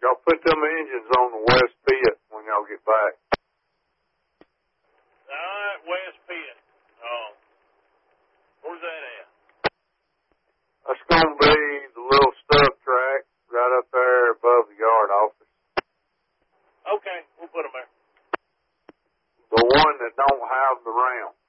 Y'all put them engines on the west pit when y'all get back. All right, west pit. Where's that at? That's going to be the little stub track right up there above the yard office. Okay, we'll put them there. The one that don't have the ramp.